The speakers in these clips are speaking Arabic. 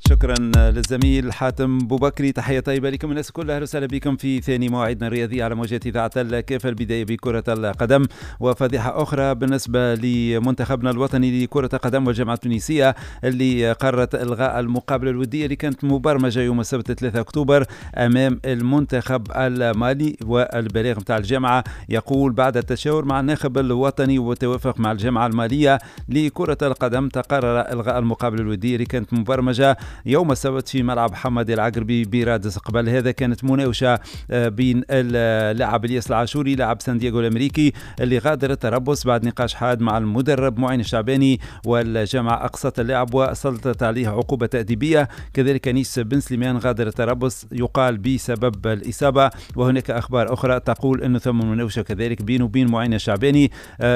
شكرا للزميل حاتم بوبكري. تحية طيبة لكم الناس كلها، أهلا وسهلا بكم في ثاني مواعيدنا الرياضية على موجات إذاعة الكافة. البداية بكرة القدم وفضيحة أخرى بالنسبة لمنتخبنا الوطني لكرة القدم والجامعة التونسية اللي قررت إلغاء المقابلة الودية اللي كانت مبرمجة يوم السبت 3 أكتوبر أمام المنتخب المالي. والبلاغ متاع الجامعة يقول: بعد التشاور مع الناخب الوطني والتوافق مع الجامعة المالية لكرة القدم تقرر إلغاء المقابلة الودية اللي كانت مبرمجة يوم السبت في ملعب حمد العقربي برادس. قبل هذا كانت مناوشة بين اللاعب الياس العاشوري لاعب سان دييغو الأمريكي اللي غادر التربص بعد نقاش حاد مع المدرب معين الشعباني، والجامعة أقصت اللاعب وسلطت عليه عقوبة تأديبية. كذلك أنيس بن سليمان غادر التربص يقال بسبب الإصابة، وهناك أخبار أخرى تقول أنه ثم مناوشة كذلك بينه وبين معين الشعباني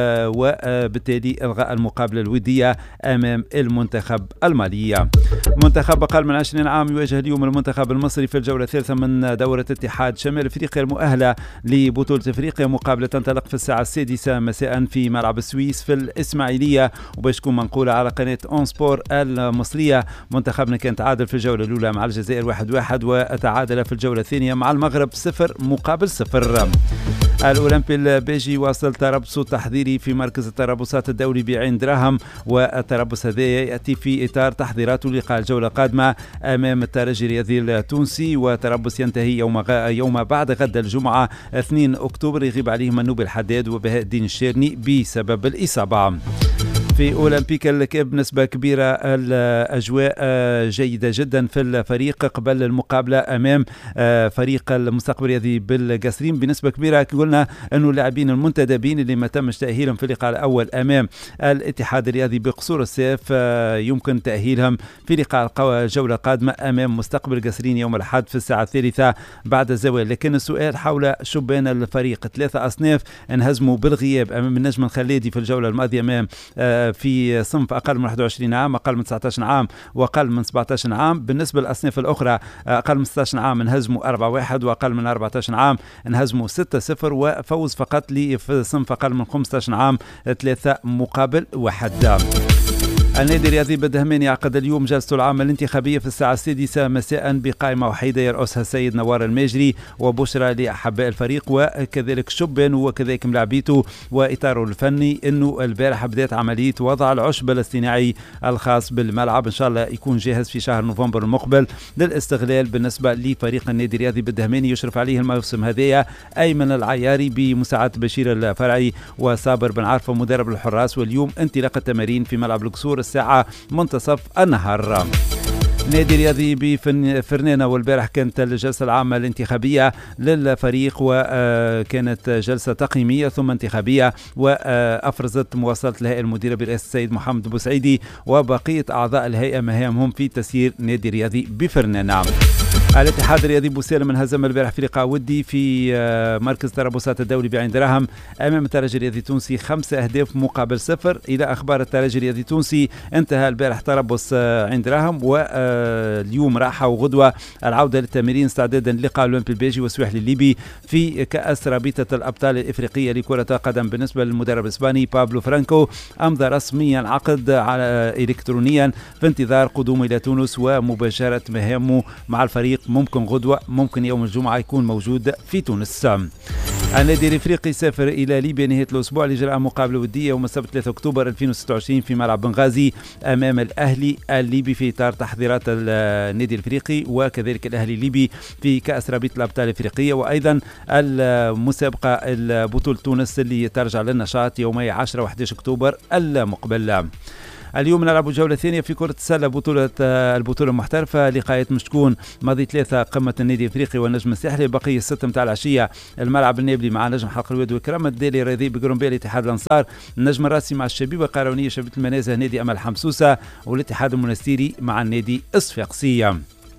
وبالتالي إلغاء المقابلة الودية أمام المنتخب المالية. منتخب أقل من 20 عام يواجه اليوم المنتخب المصري في الجولة الثالثة من دورة اتحاد شمال أفريقيا المؤهلة لبطولة أفريقيا. مقابلة تنطلق في الساعة 6 مساء في ملعب السويس في الإسماعيلية، وباش تكون منقولة على قناة أون سبور المصرية. منتخبنا كان تعادل في الجولة الأولى مع الجزائر 1-1 وتعادل في الجولة الثانية مع المغرب 0-0. الأولمبي البيجي واصل تربصه التحضيري في مركز التربصات الدولي بعين دراهم، والتربص هذا يأتي في إطار تحضيراته لقاء الجولة القادمة أمام الترجي الرياضي التونسي. وتربص ينتهي يوم بعد غد الجمعة 2 أكتوبر يغيب عليه منوب الحداد وبهاء الدين الشيرني بسبب الإصابة. في أولمبيك الكاب نسبة كبيرة الأجواء جيدة جدا في الفريق قبل المقابلة أمام فريق المستقبل الرياضي بالقصرين بنسبة كبيرة. قلنا أنه اللاعبين المنتدبين اللي ما تمش تأهيلهم في اللقاء الأول أمام الاتحاد الرياضي بقصور السيف يمكن تأهيلهم في لقاء الجولة القادمة أمام مستقبل القصرين يوم الأحد في الساعة 3 بعد الزوال. لكن السؤال حول شبان الفريق، 3 أصناف انهزموا بالغياب أمام النجم الخليدي في الجولة الماضية أمام في صنف أقل من 21 عام، أقل من 19 عام وأقل من 17 عام. بالنسبة للأصناف الأخرى أقل من 16 عام انهزموا 4-1 وأقل من 14 عام انهزموا 6-0، وفوز فقط في صنف أقل من 15 عام 3-1. النادي الرياضي بالدهمان يعقد اليوم جلسته العامة الانتخابية في الساعة 6 مساء بقائمة وحيدة يرأسها السيد نوار الماجري وبشرى لأحباء الفريق وكذلك شبان وكذلك ملاعبيته. وإطاره الفني أنه البارحة بدأت عملية وضع العشب الاصطناعي الخاص بالملعب، إن شاء الله يكون جاهز في شهر نوفمبر المقبل للاستغلال بالنسبة لفريق النادي الرياضي بالدهماني. يشرف عليه الموسم هذايا أيمن العياري بمساعدة بشير الفرعي وصابر بن عارفة مدرب الحراس. واليوم انطلاق التمارين في ملعب القصور الساعة منتصف النهار. نادي رياضي بفرنانة والبارح كانت الجلسة العامة الانتخابية للفريق، وكانت جلسة تقييمية ثم انتخابية، وأفرزت مواصلة الهيئة المديرة برئاسة السيد محمد بوسعيدي وبقية أعضاء الهيئة مهامهم في تسيير نادي رياضي بفرنانة. الاتحاد الرياضي بوسالم انهزم البارح في لقاء ودي في مركز تربصات الدولي بعين دراهم امام الترجي الرياضي التونسي 5 أهداف مقابل 0. الى اخبار الترجي الرياضي التونسي، انتهى البارح تربص عين دراهم واليوم راحه وغدوه العوده للتمرين استعدادا للقاء الاولمبي البيجي والسواحلي الليبي في كاس رابطه الابطال الافريقيه لكره القدم. بالنسبه للمدرب الاسباني بابلو فرانكو امضى رسميا عقد الكترونيا في انتظار قدومه الى تونس ومباشره مهامه مع الفريق، ممكن غدوة ممكن يوم الجمعة يكون موجود في تونس. النادي الافريقي سافر الى ليبيا نهاية الاسبوع لإجراء مقابلة ودية يوم السبت 3 اكتوبر 2026 في ملعب بنغازي امام الاهلي الليبي في اطار تحضيرات النادي الافريقي وكذلك الاهلي الليبي في كأس رابطة الابطال الافريقية، وايضا المسابقة البطولة تونس اللي ترجع للنشاط يومي 10 و11 اكتوبر المقبل. اليوم نلعب الجولة الثانية في كرة السلة البطولة المحترفة. لقاءات مش تكون ماضي 3 قمة النادي الافريقي والنجم الساحلي، بقية 6 متاع العشية الملعب النابلي مع نجم حلق الواد وكرم الدالي الرياضي بقرنبيل الاتحاد الانصار، النجم الراسي مع الشبيبة القيروانية شبيبة المنازه نادي امل حمسوسة، والاتحاد المنستيري مع النادي الصفاقسي.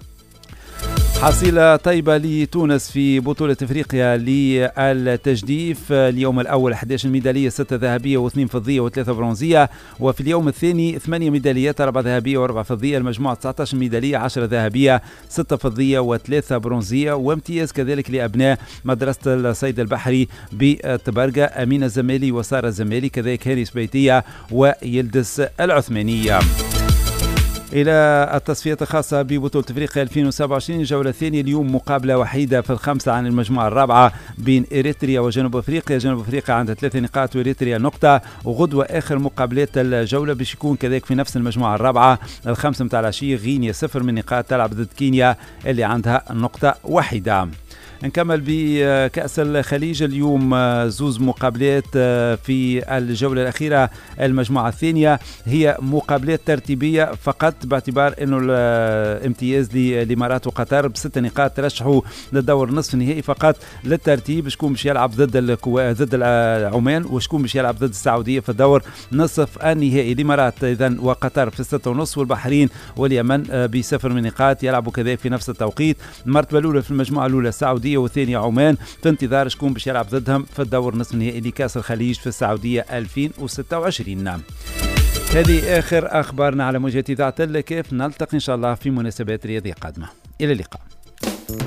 حصيلة طيبة لتونس في بطولة افريقيا للتجديف. اليوم الاول 11 ميدالية، 6 ذهبية و2 فضية و3 برونزية، وفي اليوم الثاني 8 ميداليات، 4 ذهبية و4 فضية، المجموعة 19 ميدالية، 10 ذهبية 6 فضية و3 برونزية. وامتياز كذلك لأبناء مدرسة الصيد البحري بطبرقة، أمين الزمالي وسارة الزمالي، كذلك هاني سبيتية ويلدس العثمانية. إلى التصفيات الخاصة ببطولة أفريقيا 2027 الجولة الثانية. اليوم مقابلة وحيدة في الخامسة عن المجموعة الرابعة بين إريتريا وجنوب أفريقيا. جنوب أفريقيا عندها 3 نقاط وإريتريا نقطة. وغدوة آخر مقابلات الجولة باش يكون كذلك في نفس المجموعة الرابعة الخامسة متاع العشية. غينيا 0 من نقاط تلعب ضد كينيا اللي عندها نقطة واحدة. نكمل بكأس الخليج. اليوم زوز مقابلات في الجولة الأخيرة. المجموعة الثانية هي مقابلات ترتيبية فقط باعتبار أنه الامتياز للإمارات وقطر ب6 نقاط ترشحوا للدور نصف النهائي فقط للترتيب. شكون باش يلعب ضد عمان وشكون باش يلعب ضد السعودية في الدور نصف النهائي. الإمارات إذن وقطر في 6.5 والبحرين واليمن ب0 من نقاط يلعبوا كذلك في نفس التوقيت. المرتبة الأولى في المجموعة الأولى السعودية والثانية عمان في انتظار شكون باش يلعب ضدهم في الدور نصف النهائي لكأس الخليج في السعودية 2026. هذه آخر أخبارنا على موجة إذاعة الكاف. نلتقي إن شاء الله في مناسبات رياضية قادمة. إلى اللقاء.